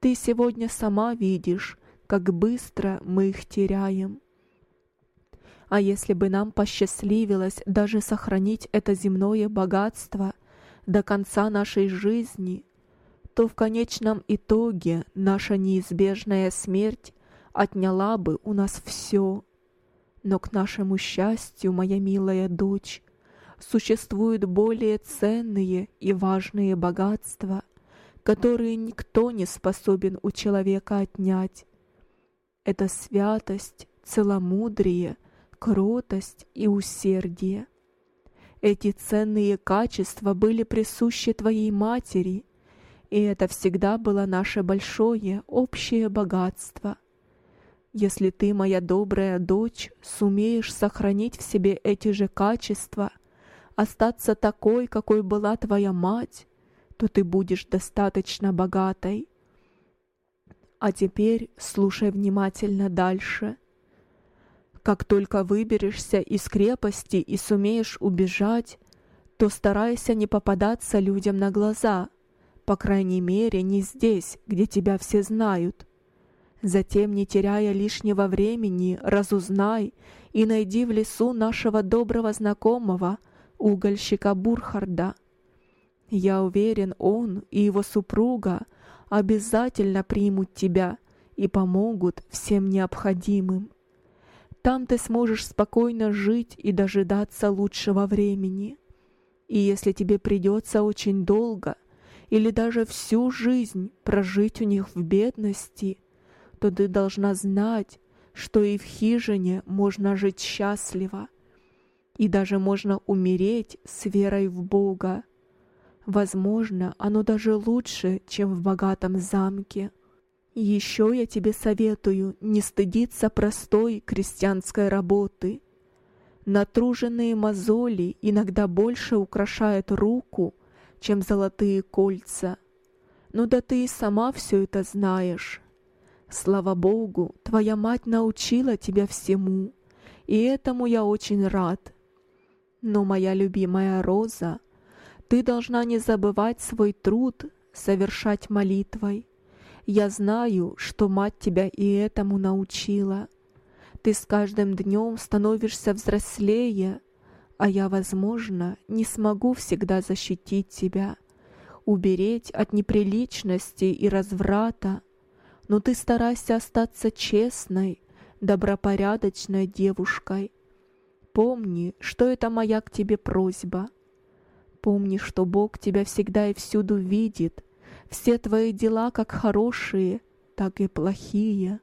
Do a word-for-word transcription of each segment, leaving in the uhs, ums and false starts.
Ты сегодня сама видишь, как быстро мы их теряем. А если бы нам посчастливилось даже сохранить это земное богатство до конца нашей жизни, то в конечном итоге наша неизбежная смерть отняла бы у нас все. Но к нашему счастью, моя милая дочь, существуют более ценные и важные богатства, которые никто не способен у человека отнять. Это святость, целомудрие, кротость и усердие. Эти ценные качества были присущи твоей матери, и это всегда было наше большое общее богатство. Если ты, моя добрая дочь, сумеешь сохранить в себе эти же качества, остаться такой, какой была твоя мать, то ты будешь достаточно богатой. А теперь слушай внимательно дальше. Как только выберешься из крепости и сумеешь убежать, то старайся не попадаться людям на глаза, по крайней мере, не здесь, где тебя все знают. Затем, не теряя лишнего времени, разузнай и найди в лесу нашего доброго знакомого, угольщика Бурхарда. Я уверен, он и его супруга обязательно примут тебя и помогут всем необходимым. Там ты сможешь спокойно жить и дожидаться лучшего времени. И если тебе придется очень долго или даже всю жизнь прожить у них в бедности, то ты должна знать, что и в хижине можно жить счастливо, и даже можно умереть с верой в Бога. Возможно, оно даже лучше, чем в богатом замке. Еще я тебе советую не стыдиться простой крестьянской работы. Натруженные мозоли иногда больше украшают руку, чем золотые кольца. Ну да ты и сама все это знаешь. Слава Богу, твоя мать научила тебя всему, и этому я очень рад. Но, моя любимая Роза, ты должна не забывать свой труд совершать молитвой. Я знаю, что мать тебя и этому научила. Ты с каждым днем становишься взрослее, а я, возможно, не смогу всегда защитить тебя, уберечь от неприличности и разврата, но ты старайся остаться честной, добропорядочной девушкой. Помни, что это моя к тебе просьба. Помни, что Бог тебя всегда и всюду видит, все твои дела как хорошие, так и плохие.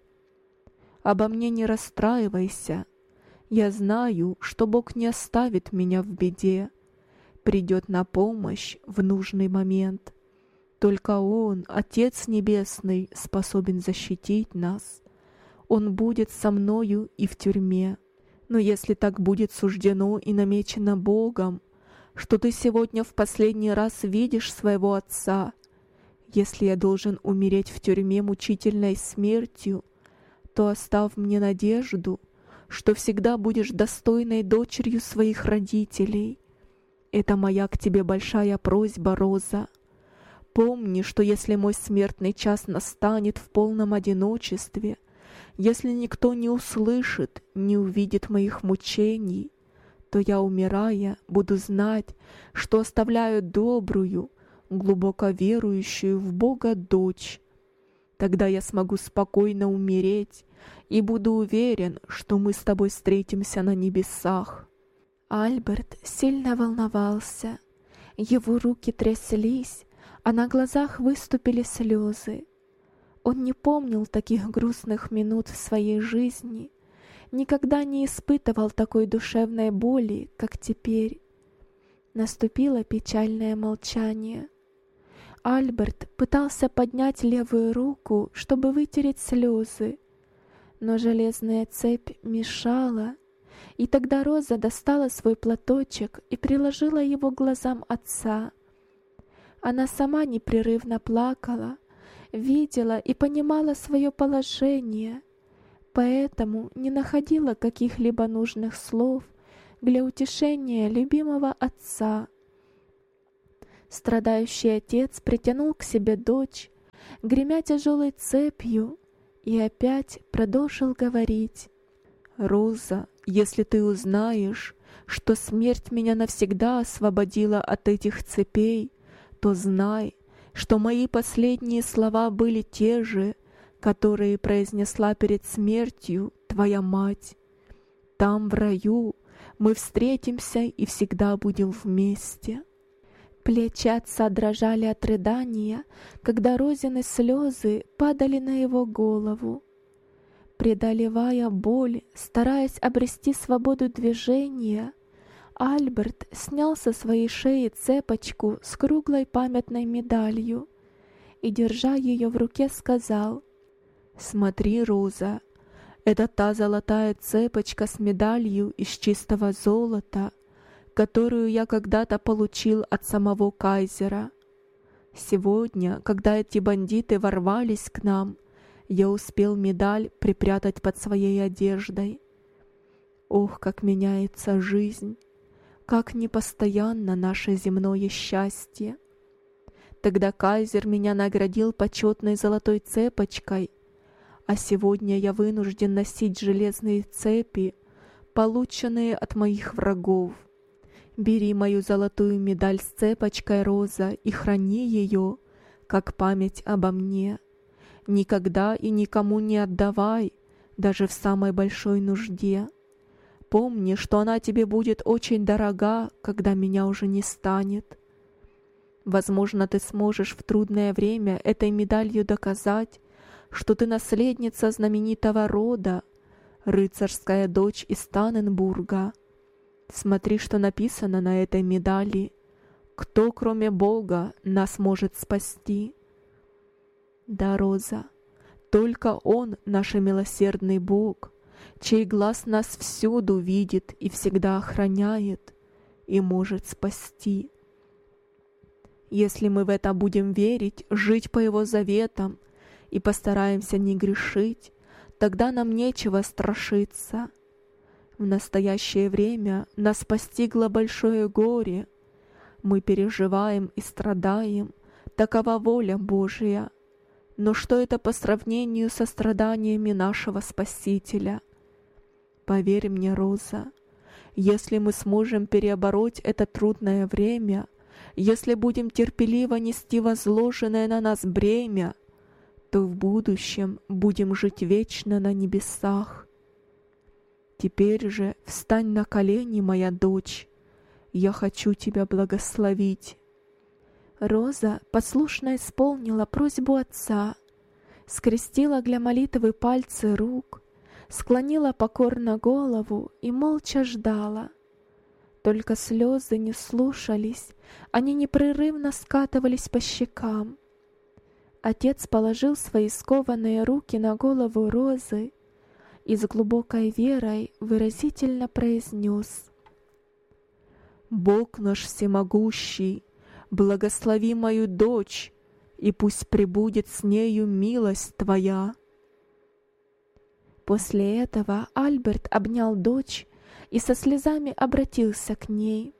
Обо мне не расстраивайся. Я знаю, что Бог не оставит меня в беде, придет на помощь в нужный момент. Только Он, Отец Небесный, способен защитить нас. Он будет со мною и в тюрьме. Но если так будет суждено и намечено Богом, что ты сегодня в последний раз видишь своего отца, если я должен умереть в тюрьме мучительной смертью, то оставь мне надежду, что всегда будешь достойной дочерью своих родителей. Это моя к тебе большая просьба, Роза. Помни, что если мой смертный час настанет в полном одиночестве, если никто не услышит, не увидит моих мучений, то я, умирая, буду знать, что оставляю добрую, глубоко верующую в Бога дочь. Тогда я смогу спокойно умереть и буду уверен, что мы с тобой встретимся на небесах». Альберт сильно волновался. Его руки тряслись, а на глазах выступили слезы. Он не помнил таких грустных минут в своей жизни, никогда не испытывал такой душевной боли, как теперь. Наступило печальное молчание. Альберт пытался поднять левую руку, чтобы вытереть слезы, но железная цепь мешала, и тогда Роза достала свой платочек и приложила его к глазам отца. Она сама непрерывно плакала, видела и понимала свое положение, поэтому не находила каких-либо нужных слов для утешения любимого отца. Страдающий отец притянул к себе дочь, гремя тяжелой цепью, и опять продолжил говорить. «Роза, если ты узнаешь, что смерть меня навсегда освободила от этих цепей, то знай, что мои последние слова были те же, которые произнесла перед смертью твоя мать. Там, в раю, мы встретимся и всегда будем вместе». Плечи отца дрожали от рыдания, когда Розины слезы падали на его голову. Преодолевая боль, стараясь обрести свободу движения, Альберт снял со своей шеи цепочку с круглой памятной медалью и, держа ее в руке, сказал: «Смотри, Роза, это та золотая цепочка с медалью из чистого золота, которую я когда-то получил от самого кайзера. Сегодня, когда эти бандиты ворвались к нам, я успел медаль припрятать под своей одеждой. Ох, как меняется жизнь, как непостоянно наше земное счастье. Тогда кайзер меня наградил почетной золотой цепочкой, а сегодня я вынужден носить железные цепи, полученные от моих врагов. Бери мою золотую медаль с цепочкой, Роза, и храни ее, как память обо мне. Никогда и никому не отдавай, даже в самой большой нужде. Помни, что она тебе будет очень дорога, когда меня уже не станет. Возможно, ты сможешь в трудное время этой медалью доказать, что ты наследница знаменитого рода, рыцарская дочь из Танненбурга. Смотри, что написано на этой медали. Кто, кроме Бога, нас может спасти? Да, Роза, только Он, наш милосердный Бог, чей глаз нас всюду видит и всегда охраняет, и может спасти. Если мы в это будем верить, жить по Его заветам и постараемся не грешить, тогда нам нечего страшиться. В настоящее время нас постигло большое горе. Мы переживаем и страдаем, такова воля Божия. Но что это по сравнению со страданиями нашего Спасителя? Поверь мне, Роза, если мы сможем переобороть это трудное время, если будем терпеливо нести возложенное на нас бремя, то в будущем будем жить вечно на небесах. Теперь же встань на колени, моя дочь, я хочу тебя благословить». Роза послушно исполнила просьбу отца, скрестила для молитвы пальцы рук, склонила покорно голову и молча ждала. Только слезы не слушались, они непрерывно скатывались по щекам. Отец положил свои скованные руки на голову Розы и с глубокой верой выразительно произнес: «Бог наш всемогущий, благослови мою дочь, и пусть пребудет с нею милость Твоя». После этого Альберт обнял дочь и со слезами обратился к ней.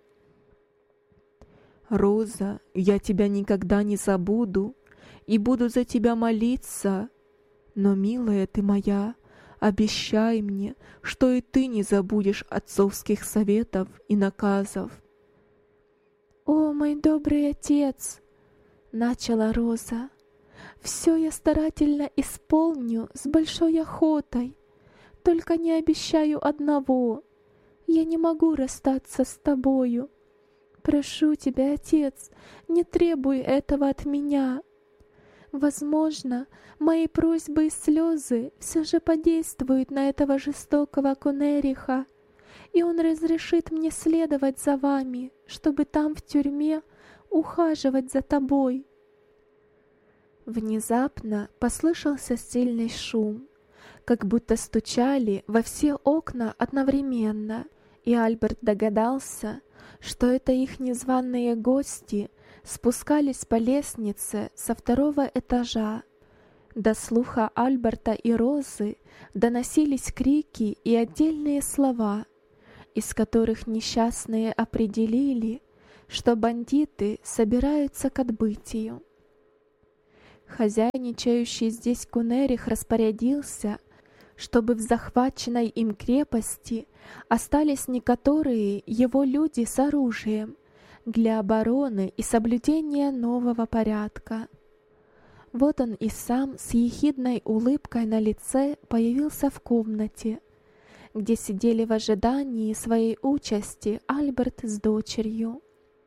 «Роза, я тебя никогда не забуду и буду за тебя молиться, но, милая ты моя, обещай мне, что и ты не забудешь отцовских советов и наказов». «О, мой добрый отец!» — начала Роза. «Все я старательно исполню с большой охотой, только не обещаю одного. Я не могу расстаться с тобою. Прошу тебя, отец, не требуй этого от меня. Возможно, мои просьбы и слезы все же подействуют на этого жестокого Кунериха, и он разрешит мне следовать за вами, чтобы там в тюрьме ухаживать за тобой». Внезапно послышался сильный шум, как будто стучали во все окна одновременно, и Альберт догадался, что это их незваные гости спускались по лестнице со второго этажа. До слуха Альберта и Розы доносились крики и отдельные слова, из которых несчастные определили, что бандиты собираются к отбытию. Хозяйничающий здесь Кунерих распорядился, чтобы в захваченной им крепости остались некоторые его люди с оружием для обороны и соблюдения нового порядка. Вот он и сам с ехидной улыбкой на лице появился в комнате, где сидели в ожидании своей участи Альберт с дочерью.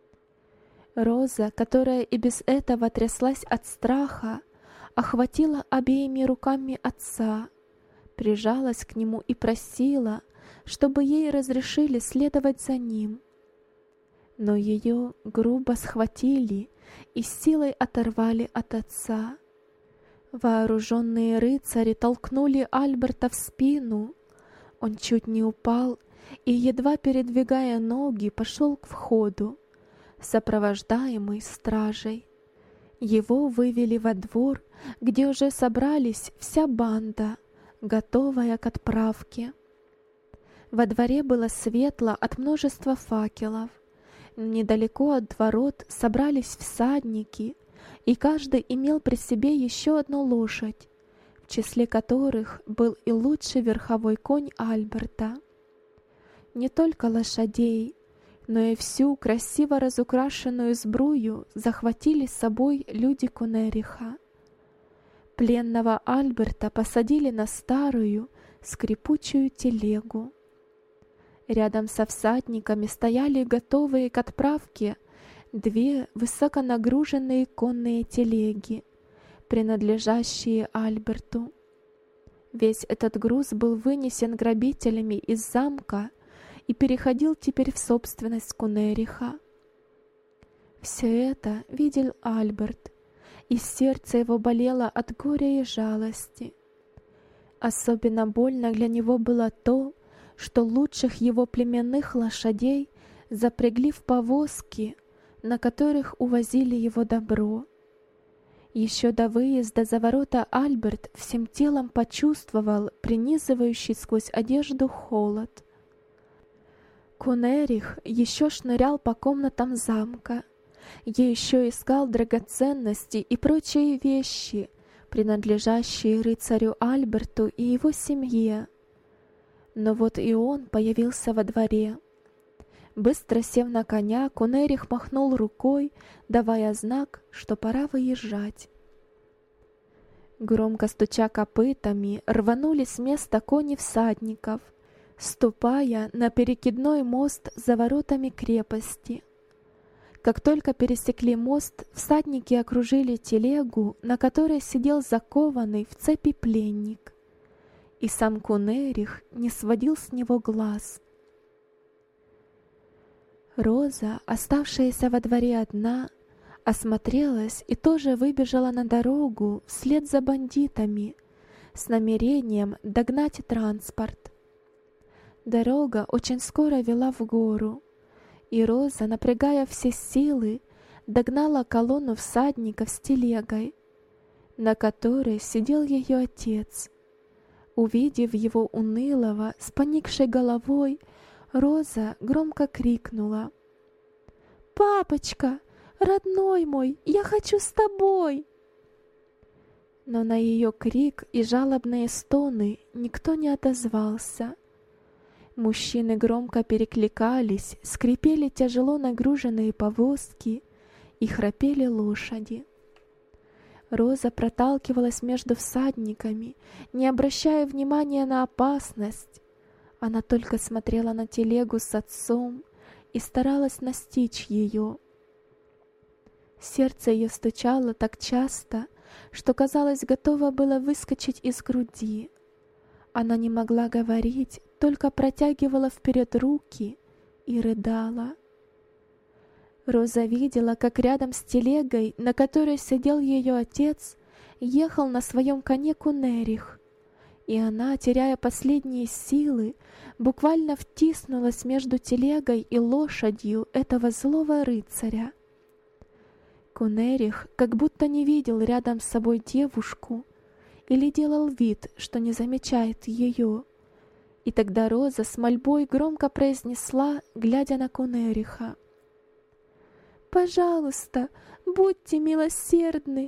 Роза, которая и без этого тряслась от страха, охватила обеими руками отца, прижалась к нему и просила, чтобы ей разрешили следовать за ним. Но ее грубо схватили и с силой оторвали от отца. Вооруженные рыцари толкнули Альберта в спину. Он чуть не упал и, едва передвигая ноги, пошел к входу, сопровождаемый стражей. Его вывели во двор, где уже собрались вся банда, готовая к отправке. Во дворе было светло от множества факелов. Недалеко от ворот собрались всадники, и каждый имел при себе еще одну лошадь, в числе которых был и лучший верховой конь Альберта. Не только лошадей, но и всю красиво разукрашенную сбрую захватили с собой люди Кунериха. Пленного Альберта посадили на старую скрипучую телегу. Рядом со всадниками стояли готовые к отправке две высоконагруженные конные телеги, принадлежащие Альберту. Весь этот груз был вынесен грабителями из замка и переходил теперь в собственность Кунериха. Все это видел Альберт, и сердце его болело от горя и жалости. Особенно больно для него было то, что лучших его племенных лошадей запрягли в повозки, на которых увозили его добро. Еще до выезда за ворота Альберт всем телом почувствовал пронизывающий сквозь одежду холод. Кунерих еще шнырял по комнатам замка, еще искал драгоценности и прочие вещи, принадлежащие рыцарю Альберту и его семье. Но вот и он появился во дворе. Быстро сев на коня, Кунерих махнул рукой, давая знак, что пора выезжать. Громко стуча копытами, рванули с места кони всадников, ступая на перекидной мост за воротами крепости. Как только пересекли мост, всадники окружили телегу, на которой сидел закованный в цепи пленник. И сам Кунерих не сводил с него глаз. Роза, оставшаяся во дворе одна, осмотрелась и тоже выбежала на дорогу вслед за бандитами с намерением догнать транспорт. Дорога очень скоро вела в гору, и Роза, напрягая все силы, догнала колонну всадников с телегой, на которой сидел ее отец. Увидев его унылого, с поникшей головой, Роза громко крикнула: «Папочка, родной мой, я хочу с тобой!» Но на ее крик и жалобные стоны никто не отозвался. Мужчины громко перекликались, скрипели тяжело нагруженные повозки и храпели лошади. Роза проталкивалась между всадниками, не обращая внимания на опасность. Она только смотрела на телегу с отцом и старалась настичь ее. Сердце ее стучало так часто, что, казалось, готово было выскочить из груди. Она не могла говорить, только протягивала вперед руки и рыдала. Роза видела, как рядом с телегой, на которой сидел ее отец, ехал на своем коне Кунерих, и она, теряя последние силы, буквально втиснулась между телегой и лошадью этого злого рыцаря. Кунерих как будто не видел рядом с собой девушку или делал вид, что не замечает ее. И тогда Роза с мольбой громко произнесла, глядя на Кунериха: «Пожалуйста, будьте милосердны,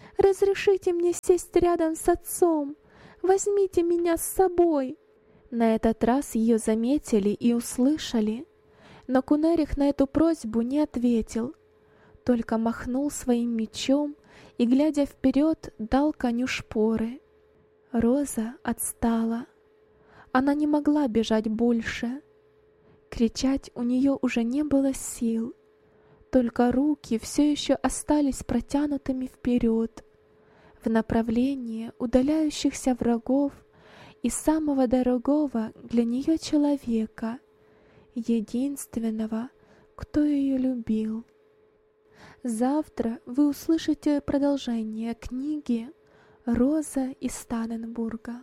Разрешите мне сесть рядом с отцом! Возьмите меня с собой!» На этот раз ее заметили и услышали, но Кунерих на эту просьбу не ответил, только махнул своим мечом и, глядя вперед, дал коню шпоры. Роза отстала. Она не могла бежать больше. Кричать у нее уже не было сил, только руки все еще остались протянутыми вперед, в направлении удаляющихся врагов и самого дорогого для нее человека, единственного, кто ее любил. Завтра вы услышите продолжение книги «Роза из Танненбурга».